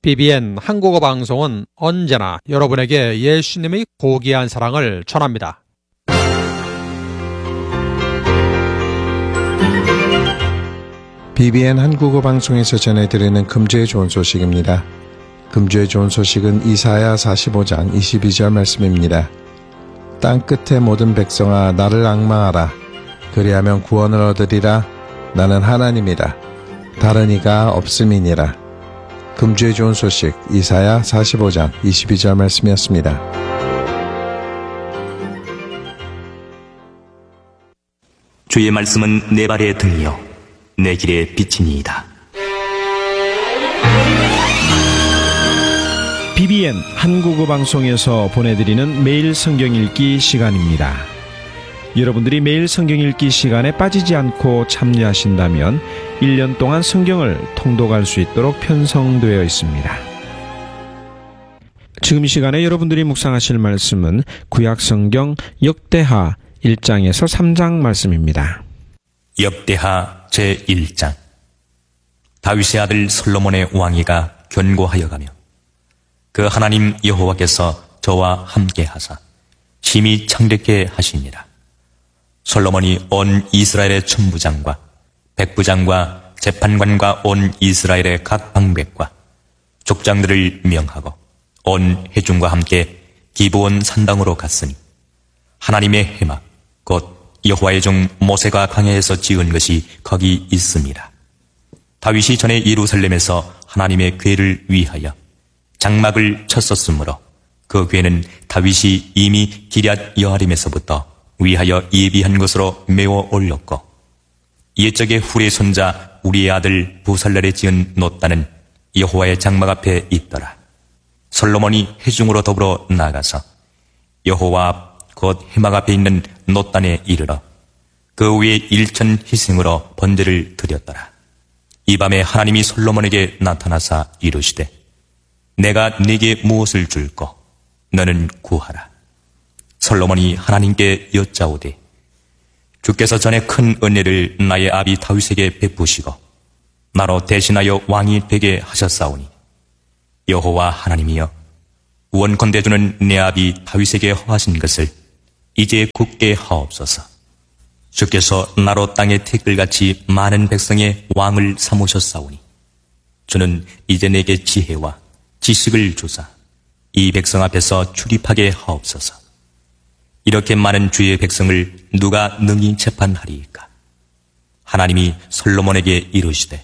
BBN 한국어 방송은 언제나 여러분에게 예수님의 고귀한 사랑을 전합니다. BBN 한국어 방송에서 전해드리는 금주의 좋은 소식입니다. 금주의 좋은 소식은 이사야 45장 22절 말씀입니다. 땅끝의 모든 백성아 나를 앙망하라. 그리하면 구원을 얻으리라. 나는 하나님이라. 다른 이가 없음이니라. 금주의 좋은 소식 이사야 45장 22절 말씀이었습니다. 주의 말씀은 내 발의 등이요 내 길의 빛이니이다. BBN 한국어 방송에서 보내드리는 매일 성경 읽기 시간입니다. 여러분들이 매일 성경 읽기 시간에 빠지지 않고 참여하신다면 1년 동안 성경을 통독할 수 있도록 편성되어 있습니다. 지금 이 시간에 여러분들이 묵상하실 말씀은 구약 성경 역대하 1장에서 3장 말씀입니다. 역대하 제1장. 다윗의 아들 솔로몬의 왕위가 견고하여 가며 그 하나님 여호와께서 저와 함께 하사 심히 창대케 하시니라. 솔로몬이 온 이스라엘의 천부장과 백부장과 재판관과 온 이스라엘의 각 방백과 족장들을 명하고 온 회중과 함께 기브온 산당으로 갔으니 하나님의 회막 곧 여호와의 종 모세가 광야에서 지은 것이 거기 있습니다. 다윗이 전에 예루살렘에서 하나님의 궤를 위하여 장막을 쳤었으므로 그 궤는 다윗이 이미 기럇 여아림에서부터 위하여 예비한 것으로 메워 올렸고 옛적의 훌의 손자 우리의 아들 부살렐에 지은 놋단은 여호와의 장막 앞에 있더라. 솔로몬이 회중으로 더불어 나가서 여호와 앞 곧 회막 앞에 있는 놋단에 이르러 그 위에 1천 희생으로 번제를 드렸더라. 이 밤에 하나님이 솔로몬에게 나타나사 이르시되 내가 네게 무엇을 줄꼬 너는 구하라. 솔로몬이 하나님께 여짜오되 주께서 전에 큰 은혜를 나의 아비 다윗에게 베푸시고 나로 대신하여 왕이 되게 하셨사오니 여호와 하나님이여 원컨대 주는 내 아비 다윗에게 허하신 것을 이제 굳게 하옵소서. 주께서 나로 땅의 티끌같이 많은 백성의 왕을 삼으셨사오니 주는 이제 내게 지혜와 지식을 주사 이 백성 앞에서 출입하게 하옵소서. 이렇게 많은 주의 백성을 누가 능히 재판하리이까? 하나님이 솔로몬에게 이르시되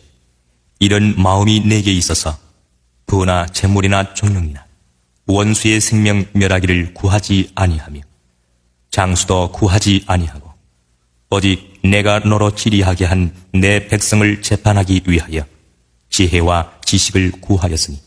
이런 마음이 내게 있어서 부나 재물이나 종령이나 원수의 생명 멸하기를 구하지 아니하며 장수도 구하지 아니하고 오직 내가 너로 지리하게 한 내 백성을 재판하기 위하여 지혜와 지식을 구하였으니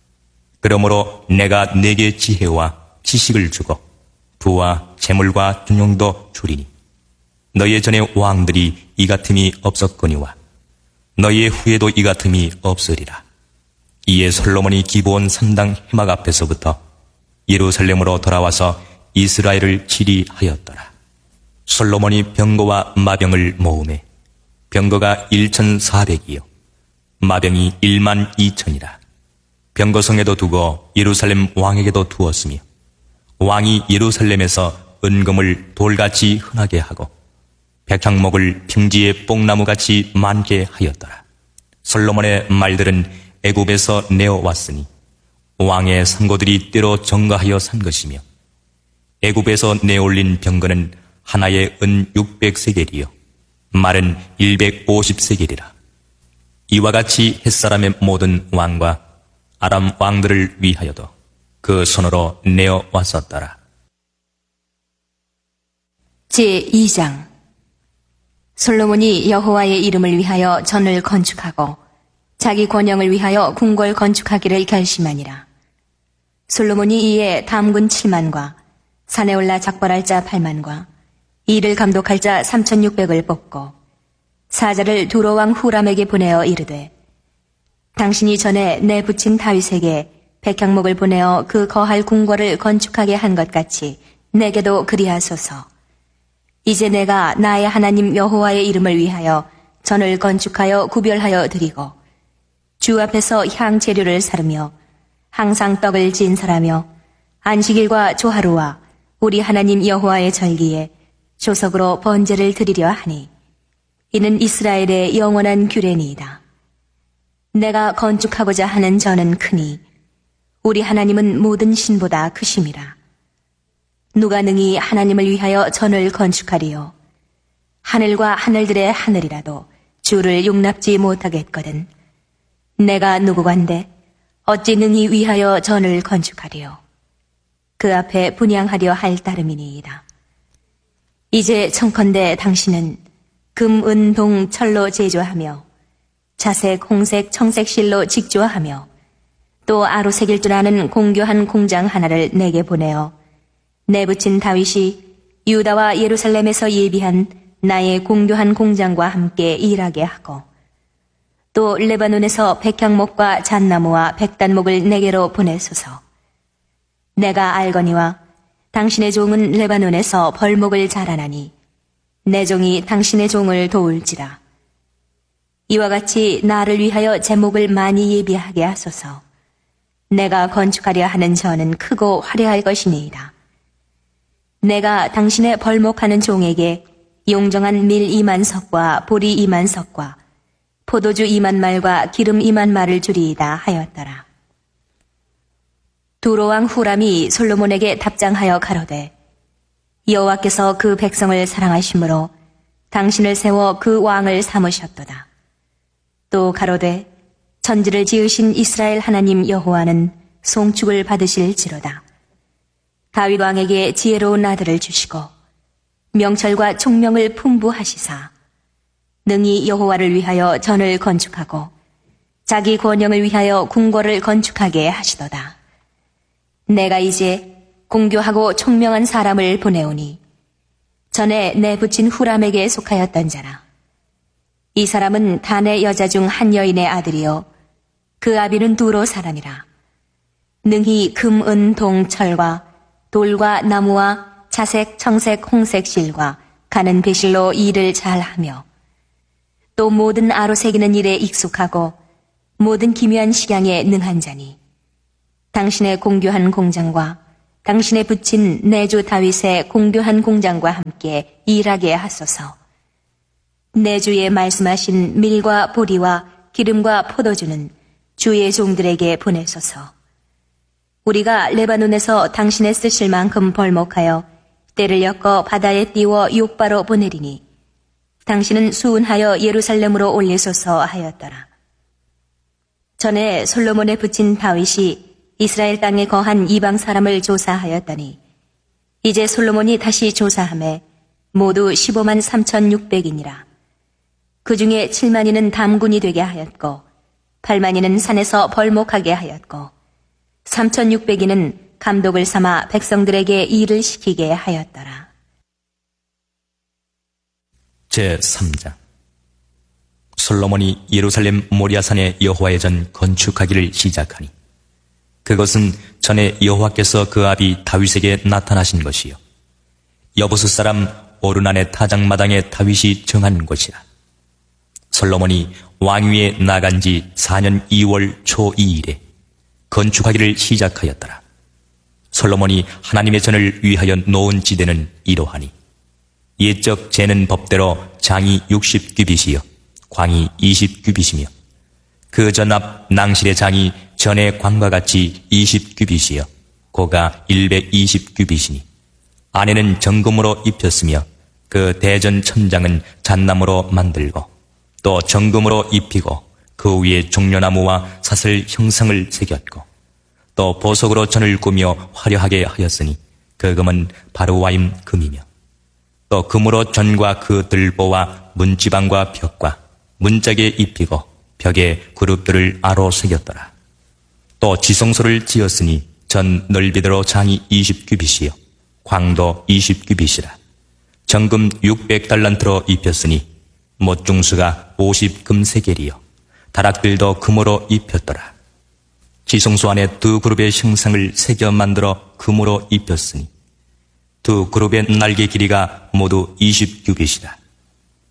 그러므로 내가 네게 지혜와 지식을 주고 부와 재물과 존용도 주리니 너희의 전에 왕들이 이 같음이 없었거니와 너희의 후에도 이 같음이 없으리라. 이에 솔로몬이 기브온 산당 회막 앞에서부터 예루살렘으로 돌아와서 이스라엘을 치리하였더라. 솔로몬이 병거와 마병을 모으매 병거가 1,400이요 마병이 12,000이라. 병거성에도 두고 예루살렘 왕에게도 두었으며 왕이 예루살렘에서 은금을 돌같이 흔하게 하고 백향목을 평지에 뽕나무같이 많게 하였더라. 솔로몬의 말들은 애굽에서 내어왔으니 왕의 상고들이 때로 정가하여 산 것이며 애굽에서 내올린 병거는 하나에 은 600세겔이요 말은 150세겔이라. 이와 같이 햇사람의 모든 왕과 아람 왕들을 위하여도 그 손으로 내어 왔었더라. 제2장. 솔로몬이 여호와의 이름을 위하여 전을 건축하고 자기 권영을 위하여 궁궐 건축하기를 결심하니라. 솔로몬이 이에 담군 7만과 산에 올라 작벌할 자 8만과 이를 감독할 자 3,600을 뽑고 사자를 두로왕 후람에게 보내어 이르되 당신이 전에 내 부친 다윗에게 백향목을 보내어 그 거할 궁궐을 건축하게 한 것 같이 내게도 그리하소서. 이제 내가 나의 하나님 여호와의 이름을 위하여 전을 건축하여 구별하여 드리고 주 앞에서 향 재료를 사르며 항상 떡을 진설하며 안식일과 조하루와 우리 하나님 여호와의 절기에 조석으로 번제를 드리려 하니 이는 이스라엘의 영원한 규례니이다. 내가 건축하고자 하는 전은 크니 우리 하나님은 모든 신보다 크심이라. 누가 능히 하나님을 위하여 전을 건축하리요. 하늘과 하늘들의 하늘이라도 주를 용납지 못하겠거든. 내가 누구간데 어찌 능히 위하여 전을 건축하리요. 그 앞에 분향하려 할 따름이니이다. 이제 청컨대 당신은 금, 은, 동, 철로 제조하며 자색, 홍색, 청색 실로 직조하며 또 아로색일 줄 아는 공교한 공장 하나를 내게 보내어 내붙인 다윗이 유다와 예루살렘에서 예비한 나의 공교한 공장과 함께 일하게 하고 또 레바논에서 백향목과 잣나무와 백단목을 내게로 보내소서. 내가 알거니와 당신의 종은 레바논에서 벌목을 자라나니 내 종이 당신의 종을 도울지라. 이와 같이 나를 위하여 제목을 많이 예비하게 하소서. 내가 건축하려 하는 전은 크고 화려할 것이니이다. 내가 당신의 벌목하는 종에게 용정한 밀 2만 석과 보리 2만 석과 포도주 2만 말과 기름 2만 말을 주리이다 하였더라. 두로왕 후람이 솔로몬에게 답장하여 가로되 여호와께서 그 백성을 사랑하심으로 당신을 세워 그 왕을 삼으셨도다. 또 가로되 천지를 지으신 이스라엘 하나님 여호와는 송축을 받으실지로다. 다윗 왕에게 지혜로운 아들을 주시고 명철과 총명을 풍부하시사 능히 여호와를 위하여 전을 건축하고 자기 권영을 위하여 궁궐을 건축하게 하시도다. 내가 이제 공교하고 총명한 사람을 보내오니 전에 내 부친 후람에게 속하였던 자라. 이 사람은 단의 여자 중 한 여인의 아들이요 그 아비는 두로 사람이라. 능히 금, 은, 동, 철과 돌과 나무와 자색, 청색, 홍색 실과 가는 배실로 일을 잘하며 또 모든 아로새기는 일에 익숙하고 모든 기묘한 식양에 능한 자니 당신의 공교한 공장과 당신의 부친 내주 다윗의 공교한 공장과 함께 일하게 하소서. 내주에 말씀하신 밀과 보리와 기름과 포도주는 주의 종들에게 보내소서. 우리가 레바논에서 당신의 쓰실 만큼 벌목하여 때를 엮어 바다에 띄워 욕바로 보내리니 당신은 수운하여 예루살렘으로 올리소서 하였더라. 전에 솔로몬의 부친 다윗이 이스라엘 땅에 거한 이방 사람을 조사하였더니 이제 솔로몬이 다시 조사하매 모두 15만 3,600이니라. 그 중에 7만이는 담군이 되게 하였고 8만이는 산에서 벌목하게 하였고 3,600이는 감독을 삼아 백성들에게 일을 시키게 하였더라. 제3장 솔로몬이 예루살렘 모리아산의 여호와의 전 건축하기를 시작하니 그것은 전에 여호와께서 그 아비 다윗에게 나타나신 것이요 여부스 사람 오르난의 타작마당에 다윗이 정한 곳이라. 솔로몬이 왕위에 나간 지 4년 2월 초 2일에 건축하기를 시작하였더라. 솔로몬이 하나님의 전을 위하여 놓은 지대는 이러하니 옛적 재는 법대로 장이 60규빗이요 광이 20규빗이며 그 전 앞 낭실의 장이 전의 광과 같이 20규빗이요 고가 120규빗이니 안에는 정금으로 입혔으며 그 대전 천장은 잣나무로 만들고 또 정금으로 입히고 그 위에 종려나무와 사슬 형상을 새겼고 또 보석으로 전을 꾸며 화려하게 하였으니 그 금은 바르와임 금이며 또 금으로 전과 그 들보와 문지방과 벽과 문짝에 입히고 벽에 그룹들을 아로 새겼더라. 또 지성소를 지었으니 전 넓이대로 장이 20규빗이요 광도 20규빗이라. 정금 600달란트로 입혔으니 못중수가 50금세겔이요 다락들도 금으로 입혔더라. 지성소 안에 두 그룹의 형상을 새겨 만들어 금으로 입혔으니 두 그룹의 날개 길이가 모두 20규빗이다.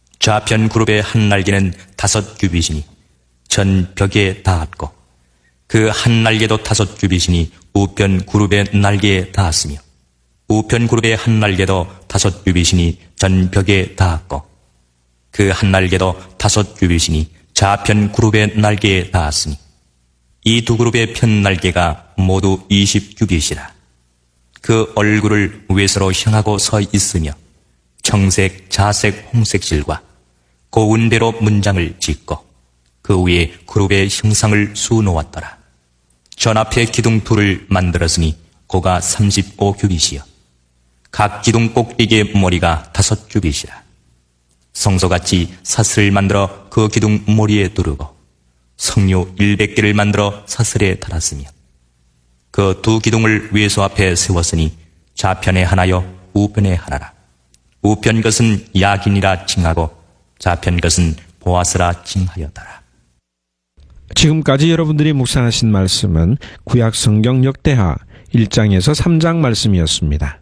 좌편 그룹의 한 날개는 5규빗이니 전 벽에 닿았고 그 한 날개도 5규빗이니 우편 그룹의 날개에 닿았으며 우편 그룹의 한 날개도 5규빗이니 전 벽에 닿았고 그 한 날개도 5규빗이니 좌편 그룹의 날개에 닿았으니 이 두 그룹의 편 날개가 모두 20규빗이라. 그 얼굴을 외서로 향하고 서 있으며 청색, 자색, 홍색 실과 고운 대로 문장을 짓고 그 위에 그룹의 형상을 수놓았더라. 전 앞에 기둥 둘을 만들었으니 고가 35규빗이요 각 기둥 꼭대기의 머리가 5규빗이라. 성소같이 사슬을 만들어 그 기둥 머리에 두르고 석류 100개를 만들어 사슬에 달았으며 그 두 기둥을 외소 앞에 세웠으니 좌편에 하나요 우편에 하나라. 우편 것은 야긴이라 칭하고 좌편 것은 보아스라 칭하였더라. 지금까지 여러분들이 묵상하신 말씀은 구약 성경 역대하 1장에서 3장 말씀이었습니다.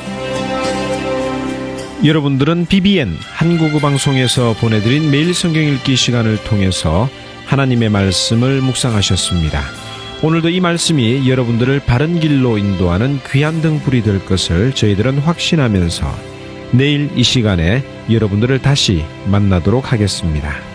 여러분들은 BBN 한국어 방송에서 보내드린 매일 성경 읽기 시간을 통해서 하나님의 말씀을 묵상하셨습니다. 오늘도 이 말씀이 여러분들을 바른 길로 인도하는 귀한 등불이 될 것을 저희들은 확신하면서 내일 이 시간에 여러분들을 다시 만나도록 하겠습니다.